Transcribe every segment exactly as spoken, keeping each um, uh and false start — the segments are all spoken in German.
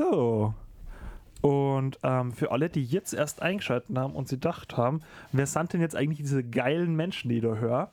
So. Und ähm, für alle, die jetzt erst eingeschaltet haben und sie gedacht haben, wer sind denn jetzt eigentlich diese geilen Menschen, die da hören?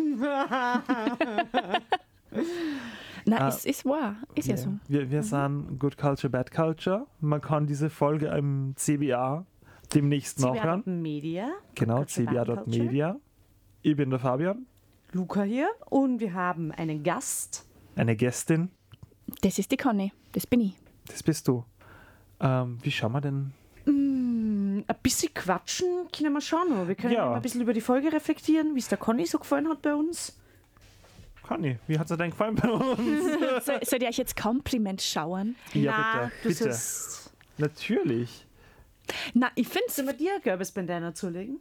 Na, Ah, es ist wahr. Ist ja, ja. so. Wir, wir Mhm. sind Good Culture, Bad Culture. Man kann diese Folge im C B A demnächst nachhören. Media. Genau, Good Culture, Bad Culture. c b a Media. Ich bin der Fabian, Luca hier und wir haben einen Gast. eine Gästin. Das ist die Conny. Das bin ich. Das bist du. Ähm, wie schauen wir denn? Mm, ein bisschen quatschen können wir schon noch. Wir können Ja. ja. ein bisschen über die Folge reflektieren, wie es der Conny so gefallen hat bei uns. Conny, wie hat es dir denn gefallen bei uns? Soll, soll ich euch jetzt Compliments schauen? Ja, Na, bitte. du bitte. sollst- Natürlich. Na, ich finde es. Sollen wir dir ein gelbes Bandana zulegen?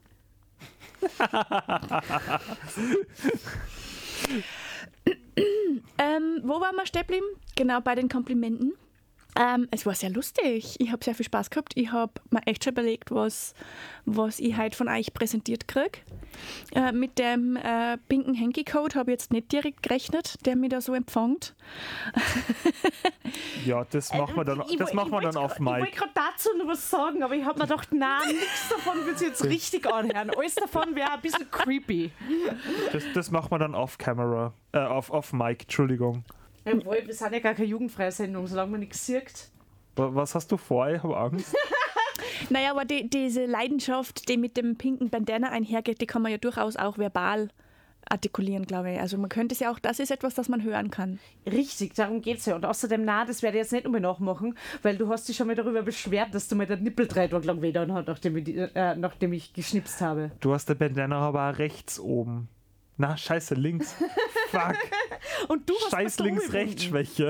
Ähm, wo waren wir stehen geblieben? Genau, bei den Komplimenten. Ähm, es war sehr lustig. Ich habe sehr viel Spaß gehabt. Ich habe mir echt schon überlegt, was, was ich heute von euch präsentiert kriege. Äh, mit dem äh, pinken Hanky-Code habe ich jetzt nicht direkt gerechnet, der mich da so empfängt. Ja, das machen wir dann, Ich das woll- machen wir ich dann wollt auf gra- Ich wollte Mike. gerade dazu noch was sagen, aber ich habe mir gedacht, nein, nichts davon wird sich jetzt richtig anhören. Alles davon wäre ein bisschen creepy. Das, das machen wir dann off Camera. Äh, auf, auf Mike, Entschuldigung. Jawohl, wir sind ja gar keine jugendfreie Sendung, solange man nichts sieht. Wa- Was hast du vor? Ich habe Angst. Naja, aber die, diese Leidenschaft, die mit dem pinken Bandana einhergeht, die kann man ja durchaus auch verbal artikulieren, glaube ich. Also man könnte es ja auch, das ist etwas, das man hören kann. Richtig, darum geht es ja. Und außerdem, na, das werde ich jetzt nicht nochmal nachmachen, weil du hast dich schon mal darüber beschwert, dass du mir den Nippel drei Tage lang weh hat, nachdem ich, die- äh, nachdem ich geschnipst habe. Du hast der Bandana aber auch rechts oben. Na, scheiße, links. Fuck. Und du hast Scheiß was da Links-Rechts-Schwäche.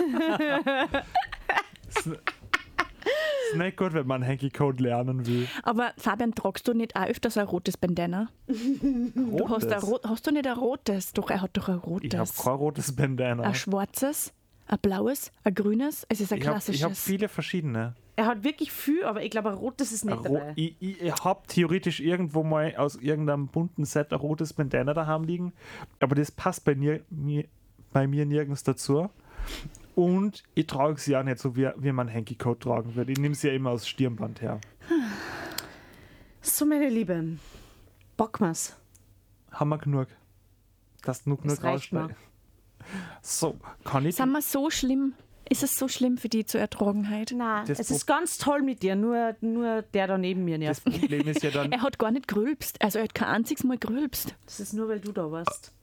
ist, ist nicht gut, wenn man Hanky-Code lernen will. Aber Fabian, tragst du nicht auch öfters ein rotes Bandana? Du hast, ein Rotes. rot, hast du nicht ein rotes? Doch, er hat doch ein rotes. Ich habe kein rotes Bandana. Ein schwarzes, ein blaues, ein grünes. Es ist ein Ich habe klassisches. hab viele verschiedene. Er hat wirklich viel, aber ich glaube, ein rotes ist nicht Ro dabei. ich ich, ich habe theoretisch irgendwo mal aus irgendeinem bunten Set ein rotes Bandana daheim liegen, aber das passt bei mir, mir, bei mir nirgends dazu. Und ich trage sie auch nicht so, wie, wie man Hanky-Code tragen würde. Ich nehme sie ja immer aus Stirnband her. So, meine Lieben, bock mal's. Haben wir genug? Das genug Das nur reicht rausschneiden. So, kann ich... Sind wir so schlimm? Ist es so schlimm für die zu ertragen heute? Nein, Das es Pro- ist ganz toll mit dir, nur, nur der da neben mir Das nervt. Problem ist ja dann... Er hat gar nicht grülpst. Also er hat kein einziges Mal grülpst. Das ist nur, weil du da warst.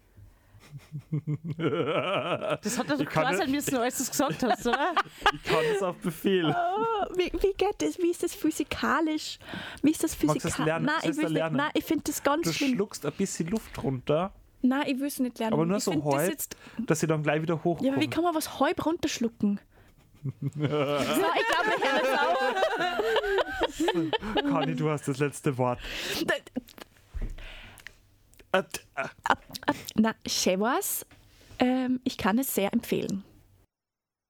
Das hat also Ich kann klar nicht- sein müssen, als du es gesagt hast, oder? Ich kann es auf Befehl. Oh, wie, wie geht das? Wie ist das physikalisch? Wie ist das Magst du das physikalisch? lernen? Nein, Sollst ich du will's lernen? nicht. Nein, ich finde das ganz Du schlimm. schluckst ein bisschen Luft runter, Nein, ich will es nicht lernen. aber nur ich so find das halb, jetzt, dass sie dann gleich wieder Ja, aber wie hochkommt. kann man was halb runterschlucken? so, ich glaube, wir hören jetzt auf. Conny, du hast das letzte Wort. Äh, äh, Na, schön war's. Ähm, ich kann es sehr empfehlen.